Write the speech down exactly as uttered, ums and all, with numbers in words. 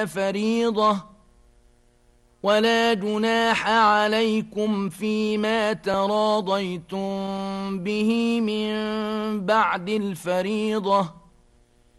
فريضة ولا جناح عليكم فيما تراضيتم به من بعد الفريضة